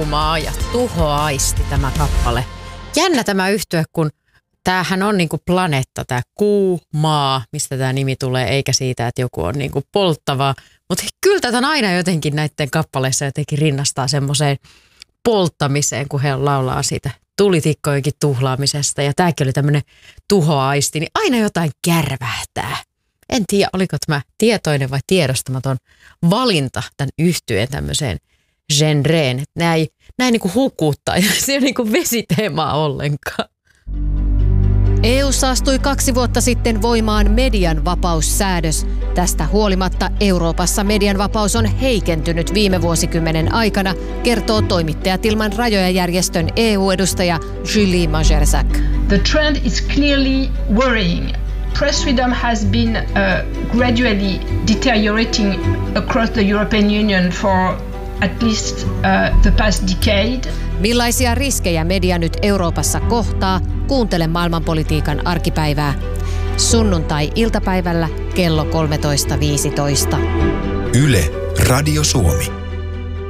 Kuumaa ja Tuhoaisti tämä kappale. Jännä tämä yhtye, kun tämähän on niinku planeetta, tämä Kuumaa, mistä tämä nimi tulee, eikä siitä, että joku on niinku polttavaa. Mutta kyllä tätä on aina jotenkin näiden kappaleissa jotenkin rinnastaa semmoiseen polttamiseen, kun he laulaa siitä tulitikkojenkin tuhlaamisesta. Ja tämäkin oli tämmöinen tuhoaisti, niin aina jotain kärvähtää. En tiedä, oliko tämä tietoinen vai tiedostamaton valinta tämän yhtyeen tämmöiseen genreen. Nämä ei niinku hukuttaa ja se ei ole niinku vesiteemaa ollenkaan. EU:ssa astui 2 vuotta sitten voimaan median vapaussäädös. Tästä huolimatta Euroopassa median vapaus on heikentynyt viime vuosikymmenen aikana, kertoo Toimittajat ilman rajoja -järjestön EU-edustaja Julie Majerczak. The trend is clearly worrying. Press freedom has been gradually deteriorating across the European Union for at least the past decade. Millaisia riskejä media nyt Euroopassa kohtaa? Kuuntele maailmanpolitiikan arkipäivää. Sunnuntai-iltapäivällä kello 13.15. Yle, Radio Suomi.